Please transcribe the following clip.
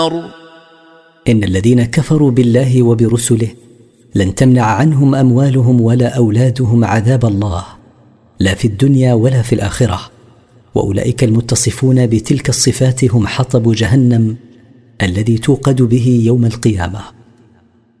إن الذين كفروا بالله وبرسله لن تمنع عنهم أموالهم ولا أولادهم عذاب الله، لا في الدنيا ولا في الآخرة، وأولئك المتصفون بتلك الصفات هم حطب جهنم الذي توقد به يوم القيامة.